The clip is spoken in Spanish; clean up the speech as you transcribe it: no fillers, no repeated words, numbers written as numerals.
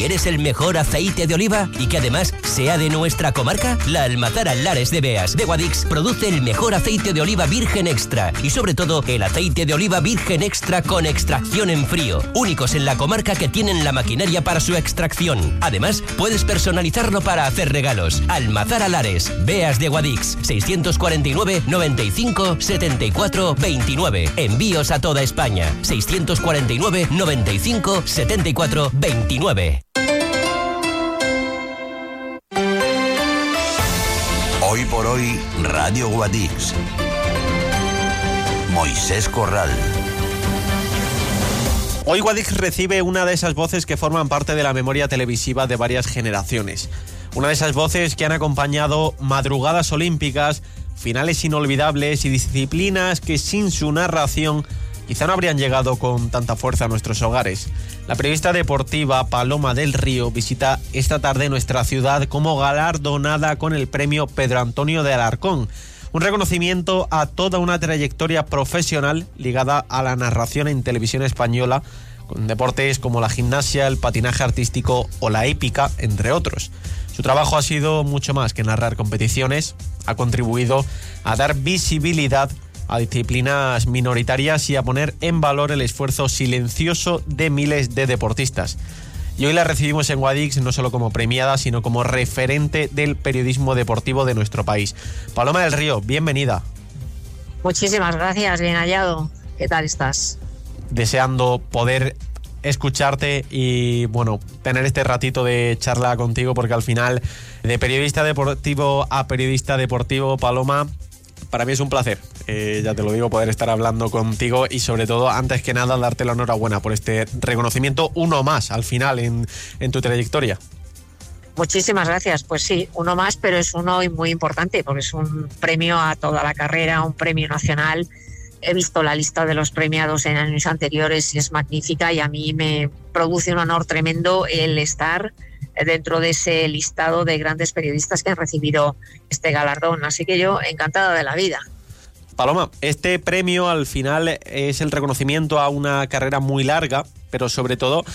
¿Quieres el mejor aceite de oliva y que además sea de nuestra comarca? La Almazara Lares de Beas de Guadix produce el mejor aceite de oliva virgen extra y sobre todo el aceite de oliva virgen extra con extracción en frío. Únicos en la comarca que tienen la maquinaria para su extracción. Además, puedes personalizarlo para hacer regalos. Almazara Lares, Beas de Guadix, 649 95 74 29. Envíos a toda España. 649 95 74 29. Hoy por hoy, Radio Guadix. Moisés Corral. Hoy Guadix recibe una de esas voces que forman parte de la memoria televisiva de varias generaciones. Una de esas voces que han acompañado madrugadas olímpicas, finales inolvidables y disciplinas que sin su narración quizá no habrían llegado con tanta fuerza a nuestros hogares. La periodista deportiva Paloma del Río visita esta tarde nuestra ciudad como galardonada con el premio Pedro Antonio de Alarcón, un reconocimiento a toda una trayectoria profesional ligada a la narración en televisión española, con deportes como la gimnasia, el patinaje artístico o la hípica, entre otros. Su trabajo ha sido mucho más que narrar competiciones, ha contribuido a dar visibilidad a disciplinas minoritarias y a poner en valor el esfuerzo silencioso de miles de deportistas. Y hoy la recibimos en Guadix no solo como premiada, sino como referente del periodismo deportivo de nuestro país. Paloma del Río, bienvenida. Muchísimas gracias, bien hallado. ¿Qué tal estás? Deseando poder escucharte y, bueno, tener este ratito de charla contigo, porque al final, de periodista deportivo a periodista deportivo, Paloma, para mí es un placer, ya te lo digo, poder estar hablando contigo y sobre todo, antes que nada, darte la enhorabuena por este reconocimiento, uno más al final en tu trayectoria. Muchísimas gracias. Pues sí, uno más, pero es uno muy importante porque es un premio a toda la carrera, un premio nacional. He visto la lista de los premiados en años anteriores y es magnífica y a mí me produce un honor tremendo el estar dentro de ese listado de grandes periodistas que han recibido este galardón. Así que yo encantada de la vida. Paloma, este premio al final es el reconocimiento a una carrera muy larga, pero sobre todo